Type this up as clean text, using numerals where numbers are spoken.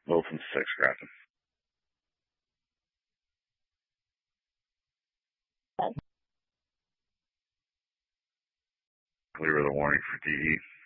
Wilson 6, Grafton. Clear with a warning for DE.